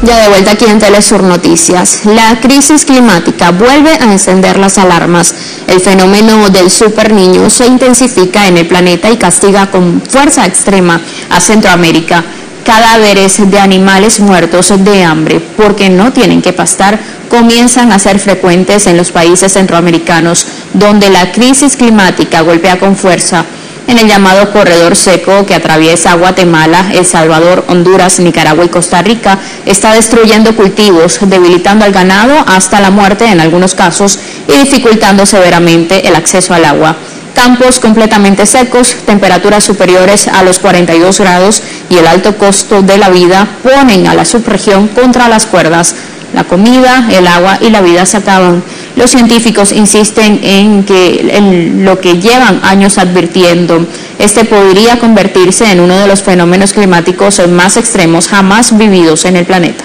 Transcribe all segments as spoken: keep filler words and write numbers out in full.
Ya de vuelta aquí en Telesur Noticias, la crisis climática vuelve a encender las alarmas. El fenómeno del superniño se intensifica en el planeta y castiga con fuerza extrema a Centroamérica. Cadáveres de animales muertos de hambre porque no tienen que pastar comienzan a ser frecuentes en los países centroamericanos, donde la crisis climática golpea con fuerza. En el llamado corredor seco que atraviesa Guatemala, El Salvador, Honduras, Nicaragua y Costa Rica, está destruyendo cultivos, debilitando al ganado hasta la muerte en algunos casos y dificultando severamente el acceso al agua. Campos completamente secos, temperaturas superiores a los cuarenta y dos grados y el alto costo de la vida ponen a la subregión contra las cuerdas. La comida, el agua y la vida se acaban. Los científicos insisten en que en lo que llevan años advirtiendo, este podría convertirse en uno de los fenómenos climáticos más extremos jamás vividos en el planeta.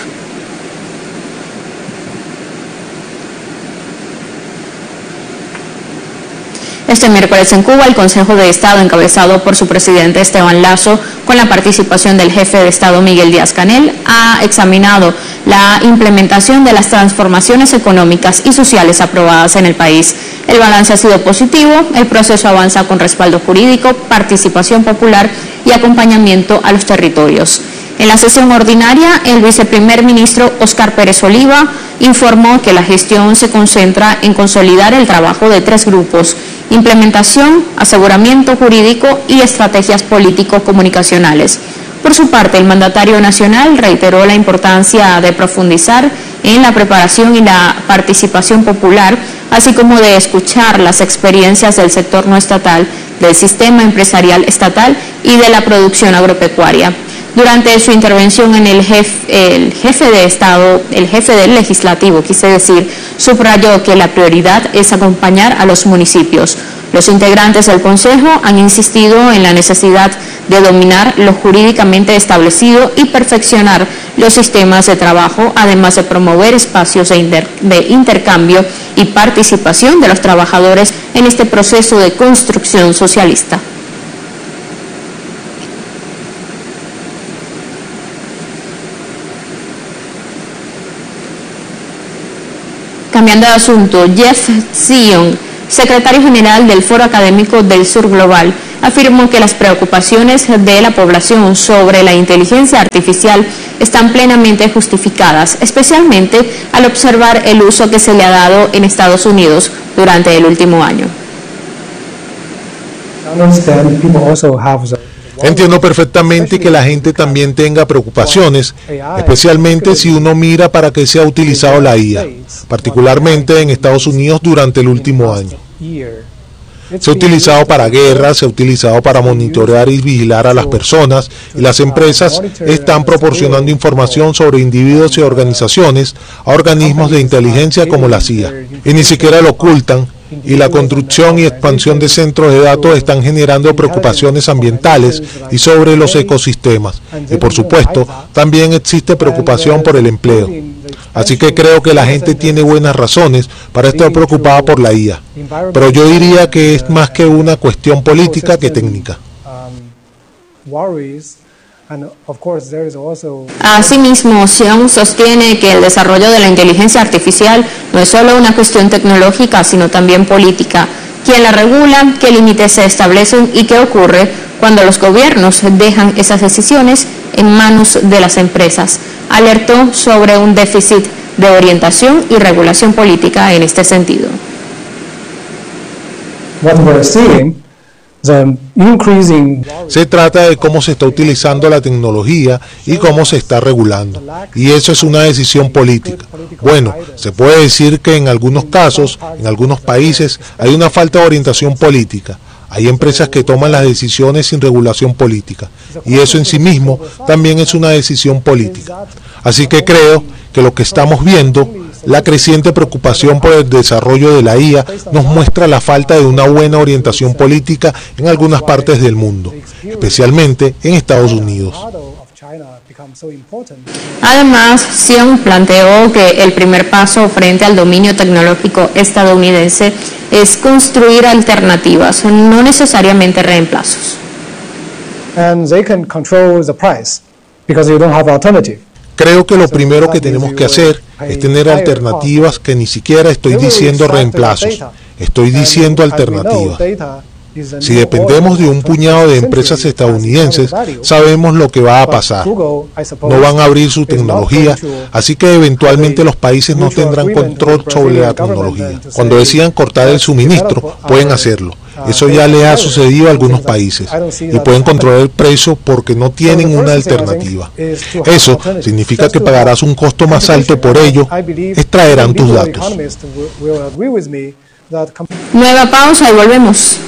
Este miércoles en Cuba, el Consejo de Estado, encabezado por su presidente Esteban Lasso, con la participación del jefe de Estado Miguel Díaz-Canel, ha examinado la implementación de las transformaciones económicas y sociales aprobadas en el país. El balance ha sido positivo, el proceso avanza con respaldo jurídico, participación popular y acompañamiento a los territorios. En la sesión ordinaria, el viceprimer ministro Óscar Pérez Oliva informó que la gestión se concentra en consolidar el trabajo de tres grupos: implementación, aseguramiento jurídico y estrategias político-comunicacionales. Por su parte, el mandatario nacional reiteró la importancia de profundizar en la preparación y la participación popular, así como de escuchar las experiencias del sector no estatal, del sistema empresarial estatal y de la producción agropecuaria. Durante su intervención en el jefe, el jefe de Estado, el jefe del Legislativo, quise decir, subrayó que la prioridad es acompañar a los municipios. Los integrantes del Consejo han insistido en la necesidad de dominar lo jurídicamente establecido y perfeccionar los sistemas de trabajo, además de promover espacios de, inter, de intercambio y participación de los trabajadores en este proceso de construcción socialista. Cambiando de asunto, Jeff Zion, secretario general del Foro Académico del Sur Global, afirmó que las preocupaciones de la población sobre la inteligencia artificial están plenamente justificadas, especialmente al observar el uso que se le ha dado en Estados Unidos durante el último año. Entiendo perfectamente que la gente también tenga preocupaciones, especialmente si uno mira para qué se ha utilizado la I A, particularmente en Estados Unidos durante el último año. Se ha utilizado para guerras, se ha utilizado para monitorear y vigilar a las personas, y las empresas están proporcionando información sobre individuos y organizaciones a organismos de inteligencia como la C I A, y ni siquiera lo ocultan. Y la construcción y expansión de centros de datos están generando preocupaciones ambientales y sobre los ecosistemas. Y por supuesto, también existe preocupación por el empleo. Así que creo que la gente tiene buenas razones para estar preocupada por la I A. Pero yo diría que es más que una cuestión política que técnica. Asimismo, Sion sostiene que el desarrollo de la inteligencia artificial no es solo una cuestión tecnológica, sino también política. ¿Quién la regula? ¿Qué límites se establecen? ¿Y qué ocurre cuando los gobiernos dejan esas decisiones en manos de las empresas? Alertó sobre un déficit de orientación y regulación política en este sentido. What we're seeing Se trata de cómo se está utilizando la tecnología y cómo se está regulando. Y eso es una decisión política. Bueno, se puede decir que en algunos casos, en algunos países, hay una falta de orientación política. Hay empresas que toman las decisiones sin regulación política. Y eso en sí mismo también es una decisión política. Así que creo que lo que estamos viendo, la creciente preocupación por el desarrollo de la I A, nos muestra la falta de una buena orientación política en algunas partes del mundo, especialmente en Estados Unidos. Además, Sion planteó que el primer paso frente al dominio tecnológico estadounidense es construir alternativas, no necesariamente reemplazos. And they can control the price because you don't have alternative. Creo que lo primero que tenemos que hacer es tener alternativas, que ni siquiera estoy diciendo reemplazos, estoy diciendo alternativas. Si dependemos de un puñado de empresas estadounidenses, sabemos lo que va a pasar. No van a abrir su tecnología, así que eventualmente los países no tendrán control sobre la tecnología. Cuando decidan cortar el suministro, pueden hacerlo. Eso ya le ha sucedido a algunos países y pueden controlar el precio porque no tienen una alternativa. Eso significa que pagarás un costo más alto por ello, extraerán tus datos. Nueva pausa y volvemos.